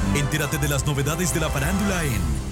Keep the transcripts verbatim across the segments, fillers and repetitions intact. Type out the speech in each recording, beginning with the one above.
Entérate de las novedades de la farándula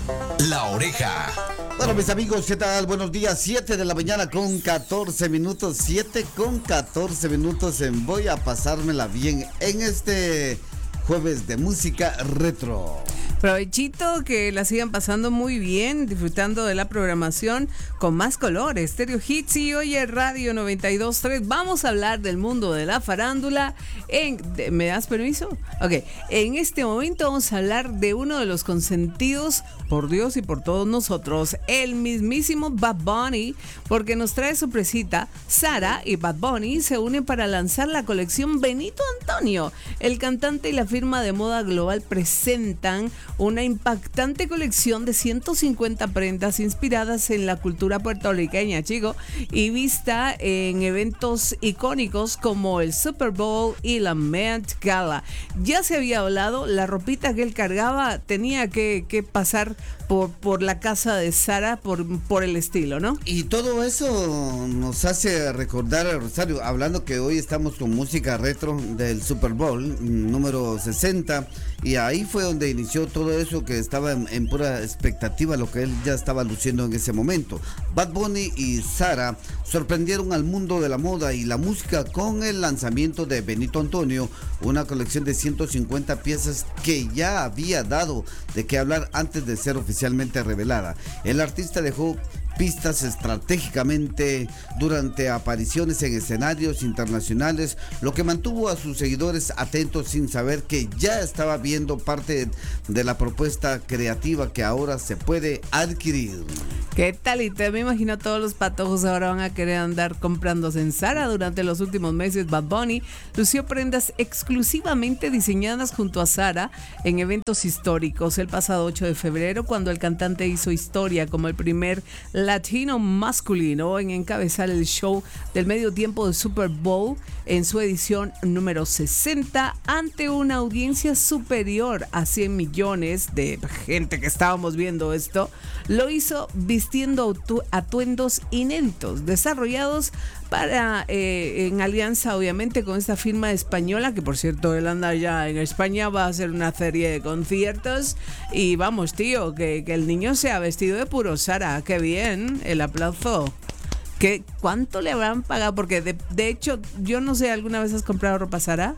en La Oreja. Bueno, mis amigos, ¿qué tal? Buenos días, siete de la mañana con catorce minutos, siete con catorce minutos en Voy a pasármela bien en este jueves de música retro. Provechito, que la sigan pasando muy bien, disfrutando de la programación con más color, Stereo Hits y hoy en Radio noventa y dos punto tres. Vamos a hablar del mundo de la farándula. En, de, ¿Me das permiso? Ok, en este momento vamos a hablar de uno de los consentidos por Dios y por todos nosotros, el mismísimo Bad Bunny, porque nos trae sorpresita. Sara y Bad Bunny se unen para lanzar la colección Benito Antonio. El cantante y la firma de moda global presentan una impactante colección de ciento cincuenta prendas inspiradas en la cultura puertorriqueña, chico, y vista en eventos icónicos como el Super Bowl y la Met Gala. Ya se había hablado, la ropita que él cargaba tenía que, que pasar por, por la casa de Sara por, por el estilo, ¿no? Y todo eso nos hace recordar, Rosario, hablando que hoy estamos con música retro del Super Bowl número sesenta, y ahí fue donde inició todo eso que estaba en, en pura expectativa, lo que él ya estaba luciendo en ese momento. Bad Bunny y Sara sorprendieron al mundo de la moda y la música con el lanzamiento de Benito Antonio, una colección de ciento cincuenta piezas que ya había dado de qué hablar antes de ser oficialmente revelada. El artista dejó pistas estratégicamente durante apariciones en escenarios internacionales, lo que mantuvo a sus seguidores atentos sin saber que ya estaba viendo parte de la propuesta creativa que ahora se puede adquirir. ¿Qué tal? Y te me imagino todos los patojos ahora van a querer andar comprándose en Sara. Durante los últimos meses, Bad Bunny lució prendas exclusivamente diseñadas junto a Sara en eventos históricos. El pasado ocho de febrero, cuando el cantante hizo historia como el primer latino masculino en encabezar el show del medio tiempo de Super Bowl en su edición número sesenta ante una audiencia superior a cien millones de gente que estábamos viendo esto, lo hizo vistiendo atu- atuendos inéditos desarrollados para eh, en alianza obviamente con esta firma española, que por cierto él anda ya en España, va a hacer una serie de conciertos y vamos, tío, que, que el niño sea vestido de puro Sara. Qué bien, el aplauso. ¿Qué, ¿Cuánto le habrán pagado? Porque de, de hecho, yo no sé, ¿alguna vez has comprado ropa Sara?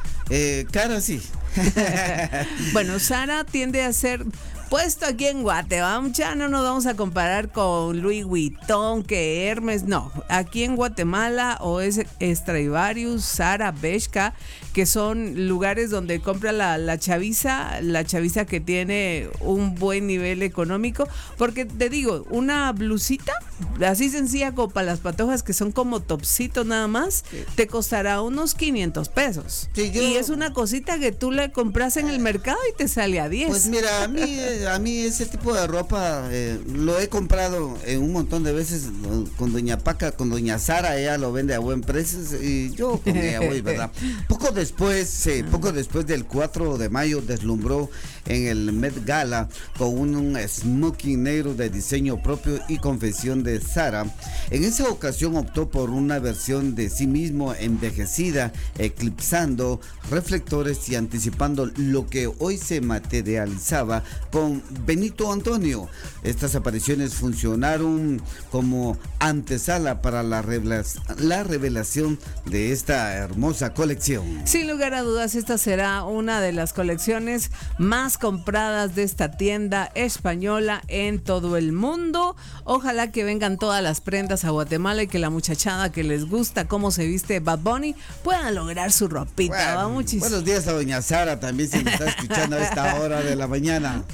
Eh, cara, sí. Bueno, Sara tiende a ser puesto aquí en Guatemala, ya no nos vamos a comparar con Louis Vuitton, que Hermes, no, aquí en Guatemala o es Stradivarius, Sara, Bershka, que son lugares donde compra la, la chaviza, la chaviza que tiene un buen nivel económico, porque te digo, una blusita así sencilla como para las patojas que son como topsitos nada más, sí, te costará unos quinientos pesos. Sí, yo... Y es una cosita que tú le compras en el mercado y te sale a diez. Pues mira, a mí, a mí ese tipo de ropa eh, lo he comprado en un montón de veces con doña Paca, con doña Sara, ella lo vende a buen precio y yo con ella voy, ¿verdad? Poco después, eh, poco después del cuatro de mayo deslumbró en el Met Gala con un, un smoking negro de diseño propio y confección de Sara. En esa ocasión optó por una versión de sí mismo envejecida, eclipsando reflectores y anticipando lo que hoy se materializaba con Benito Antonio. Estas apariciones funcionaron como antesala para la, revela- la revelación de esta hermosa colección. Sin lugar a dudas, esta será una de las colecciones más compradas de esta tienda española en todo el mundo. Ojalá que vengan todas las prendas a Guatemala y que la muchachada que les gusta cómo se viste Bad Bunny puedan lograr su ropita. Bueno, Va muchísimo. Buenos días a doña Sara también, si me está escuchando a esta hora de la mañana.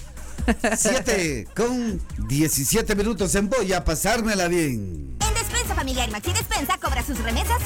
siete con diecisiete minutos en Voy a pasármela bien. En Despensa Familiar Maxi Despensa cobra sus remesas